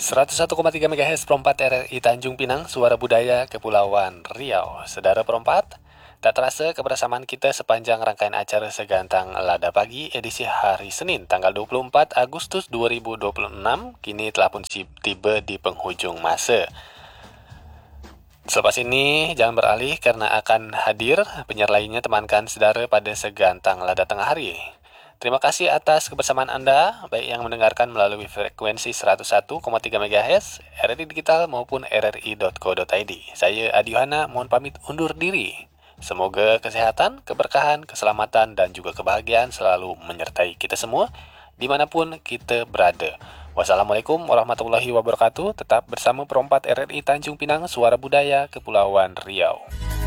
101,3 MHz Perompat RRI Tanjung Pinang, Suara Budaya Kepulauan Riau. Saudara Perompat, tak terasa kebersamaan kita sepanjang rangkaian acara Segantang Lada Pagi edisi hari Senin, tanggal 24 Agustus 2026, kini telah pun tiba di penghujung masa. Selepas ini, jangan beralih karena akan hadir penyiar lainnya temankan saudara pada Segantang Lada Tengah Hari. Terima kasih atas kebersamaan Anda, baik yang mendengarkan melalui frekuensi 101,3 MHz, RRI Digital maupun rri.co.id. Saya Adi Yohana, mohon pamit undur diri. Semoga kesehatan, keberkahan, keselamatan, dan juga kebahagiaan selalu menyertai kita semua, dimanapun kita berada. Wassalamualaikum warahmatullahi wabarakatuh. Tetap bersama Perompat RRI Tanjung Pinang, Suara Budaya Kepulauan Riau.